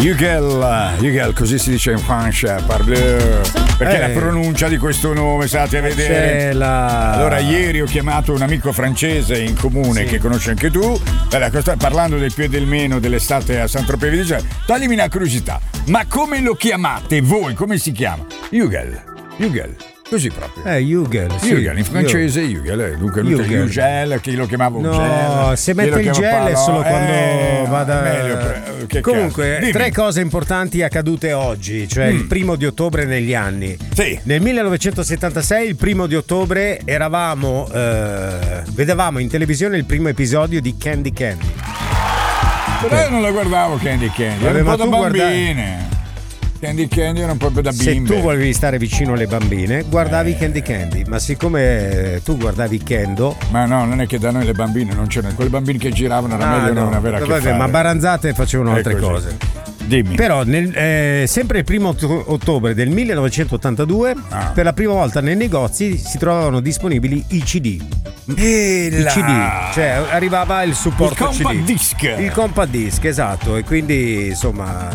Hugel, così si dice in Francia, parbleu, perché la pronuncia di questo nome, state a vedere. Allora, ieri ho chiamato un amico francese in comune che conosci anche tu, parlando del più e del meno dell'estate a Saint-Tropez, toglimi una curiosità, ma come lo chiamate voi? Come si chiama? Hugel. Così proprio. Hugel. Sì. Hugel, in francese Hugel. Dunque Hugel, che lo chiamavo Hugel. No, se mette il gel è solo quando vada. Comunque, tre cose importanti accadute oggi, cioè il 1° di ottobre negli anni. Sì. Nel 1976, il 1° di ottobre, vedevamo in televisione il primo episodio di Candy Candy. Però io non la guardavo Candy Candy, era un po' da bambine. Candy Candy era un po' da bimbe. Se tu volevi stare vicino alle bambine, guardavi Candy Candy, ma siccome tu guardavi Kendo. Ma no, non è che da noi le bambine non c'erano, quelle bambine che giravano era meglio non avere a che fare. Ma Baranzate facevano altre cose. Dimmi. Però sempre il 1° ottobre del 1982 per la prima volta nei negozi si trovavano disponibili i CD. Il CD, cioè arrivava il supporto il compact CD. disc. Il compact disc, esatto, e quindi insomma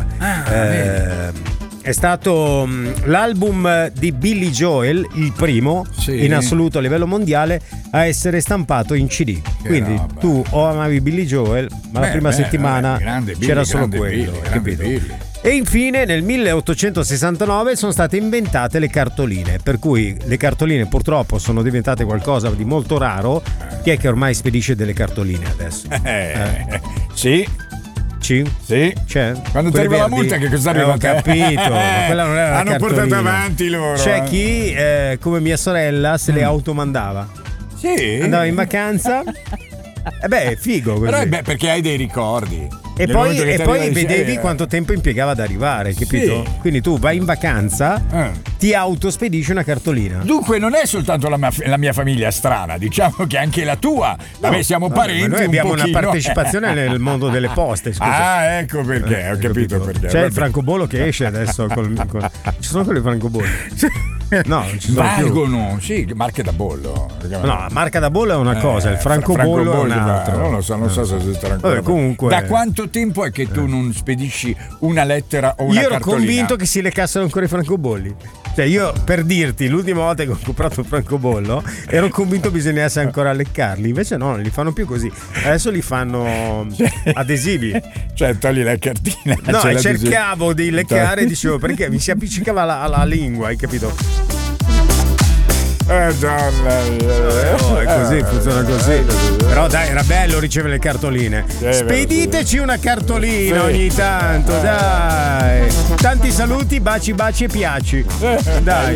è stato l'album di Billy Joel, il primo in assoluto a livello mondiale a essere stampato in CD. Quindi tu o amavi Billy Joel, ma la prima settimana c'era solo quello, capito? E infine nel 1869 sono state inventate le cartoline, per cui le cartoline purtroppo sono diventate qualcosa di molto raro. Chi è che ormai spedisce delle cartoline adesso? Sì. Sì. Cioè, quando ti arriva la multa, che cosa arriva? Ho capito, ma quella non era la hanno cartolina. portato avanti loro. C'è chi, come mia sorella, se le automandava. Sì. Andava in vacanza. È figo così. Però perché hai dei ricordi. E poi vedevi quanto tempo impiegava ad arrivare, capito? Sì. Quindi tu vai in vacanza, ti autospedisci una cartolina. Dunque non è soltanto la mia famiglia strana, diciamo che anche la tua. Vabbè, siamo parenti. Noi abbiamo una partecipazione nel mondo delle poste. Scusa. Ecco perché, ho capito perché. C'è il francobollo che esce adesso. Ci sono quelli francobolli. No, non ci sono valgono, più. Sì, marche da bollo. No, la marca da bollo è una cosa, il francobollo è un altro. Non so se esiste ancora. Vabbè, comunque. Da quanto tempo è che tu non spedisci una lettera o una cartolina? Io ero convinto che si lecassero ancora i francobolli. Cioè io, per dirti, l'ultima volta che ho comprato il francobollo ero convinto bisognasse ancora leccarli. Invece no, non li fanno più così. Adesso li fanno adesivi. Cioè togli la cartina. No, cercavo di leccare e dicevo perché mi si appiccicava la lingua, hai capito? È così, funziona così. Però dai, era bello ricevere le cartoline. Spediteci una cartolina ogni tanto, dai. Tanti saluti, baci e piaci. Dai.